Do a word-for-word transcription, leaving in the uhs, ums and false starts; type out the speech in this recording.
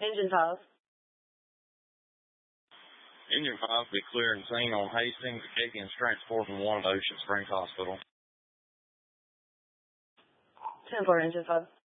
Engine five. Engine five be clear and seen on Hastings, Aiken, transporting one at Ocean Springs Hospital. ten four, Engine five.